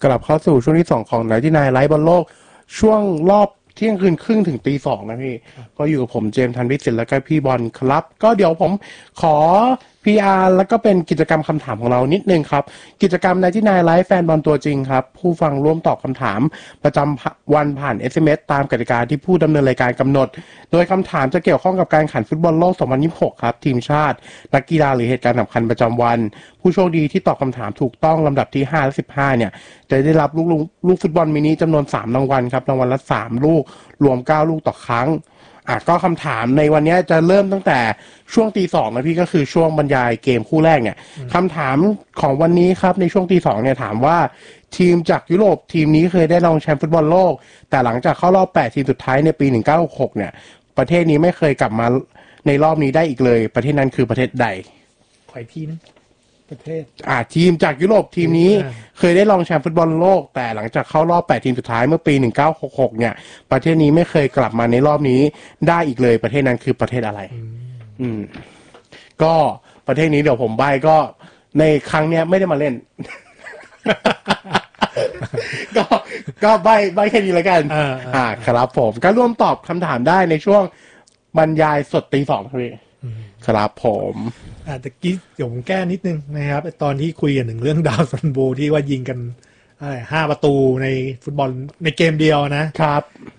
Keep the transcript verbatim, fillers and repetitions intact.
กลับเข้าสู่ช่วงที่สองของไนท์ที่นายไลฟ์บอลโลกช่วงรอบเที่ยงคืนครึ่งถึงตีสองนะพี่ก็อยู่กับผมเจมส์ธันวิสิทธิ์แล้วก็พี่บอลครับก็เดี๋ยวผมขอ พี อาร์ แล้วก็เป็นกิจกรรมคำถามของเรานิดนึงครับกิจกรรมไนท์ที่นายไลฟ์แฟนบอลตัวจริงครับผู้ฟังร่วมตอบคำถามประจำวันผ่าน เอส เอ็ม เอส ตามกติกาที่ผู้ดำเนินรายการกำหนดโดยคำถามจะเกี่ยวข้องกับการแข่งขันฟุตบอลโลกสองพันยี่สิบหกครับทีมชาตินักกีฬาหรือเหตุการณ์สำคัญประจำวันผู้โชคดีที่ตอบคำถามถูกต้องลำดับที่ห้าและสิบห้าเนี่ยจะได้รับลูกลูกฟุตบอลมินิจำนวนสามรางวัลครับรางวัลละสามลูกรวมเก้าลูกต่อครั้งอ่ะก็คำถามในวันนี้จะเริ่มตั้งแต่ช่วงตีสองนะพี่ก็คือช่วงบรรยายเกมคู่แรกเนี่ยคำถามของวันนี้ครับในช่วงตีสองเนี่ยถามว่าทีมจากยุโรปทีมนี้เคยได้รองแชมป์ฟุตบอลโลกแต่หลังจากเข้ารอบแปดทีมสุดท้ายในปีหนึ่งเก้าหกหกเนี่ยประเทศนี้ไม่เคยกลับมาในรอบนี้ได้อีกเลยประเทศนั้นคือประเทศใดขออีกทีนึงประเทศอ่าทีมจากยุโรปทีมนี้เคยได้รองแชมป์ฟุตบอลโลกแต่หลังจากเข้ารอบแปดทีมสุดท้ายเมื่อปีหนึ่งเก้าหกหกเนี่ยประเทศนี้ไม่เคยกลับมาในรอบนี้ได้อีกเลยประเทศนั้นคือประเทศอะไรอืมก็ประเทศนี้เดี๋ยวผมใบ้ก็ในครั้งเนี้ยไม่ได้มาเล่น ก็ก็ใบ้ใบ้แค่นี้แล้วกันอ่าครับผมก็ร่วมตอบคำถามได้ในช่วงบรรยายสดตีสองครับครับผมอ่าตะกี้เดี๋ยวผมแก้นิดนึงนะครับตอนที่คุยกันถึงเรื่องดาวซันโบที่ว่ายิงกันห้าประตูในฟุตบอลในเกมเดียวนะครับ